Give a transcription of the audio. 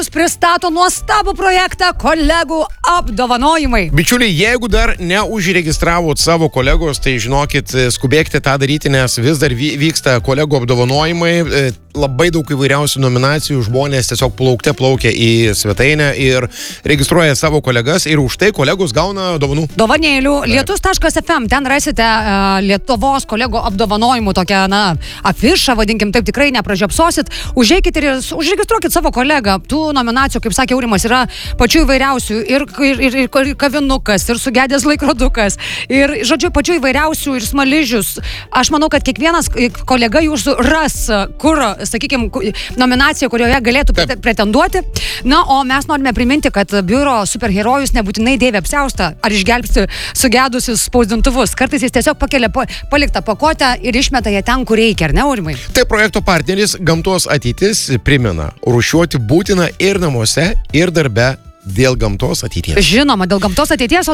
Pristato nuostabų projektą kolegų apdovanojimai. Bičiuliai, jeigu dar neužregistravot savo kolegos, tai žinokit, skubėkite tą daryti, nes vis dar vyksta kolegų apdovanojimai. Labai daug įvairiausių nominacijų, žmonės tiesiog plaukia į svetainę ir registruoja savo kolegas ir už tai kolegos gauna dovanų. Dovanėlių. Lietus.fm, ten rasite Lietuvos kolegų apdovanojimų tokią, afišą, vadinkim taip, tikrai nepražiopsosit. Užeikit ir užregistruokit savo kolegą. Tų nominacijų, kaip sakė Aurimas, yra pačių įvairiausių. Ir kavinukas, ir sugedęs laikrodukas, ir, žodžiu, pačių įvairiausių, ir smaližius. Aš manau, kad kiekvienas kolega jūsų ras, kur, sakykime, nominacija, kurioje galėtų pretenduoti. Na, o mes norime priminti, kad biuro superherojus nebūtinai dėvi apsiaustą ar išgelbsti sugedusius spausdintuvus. Kartais jis tiesiog pakelia paliktą pakotę ir išmeta ją ten, kur reikia, ar ne, Aurimai? Tai projekto partneris Gamtos ateitis primena, rūšiuoti būtina ir namuose, ir darbe dėl gamtos ateities. Žinoma, dėl gamtos ateities.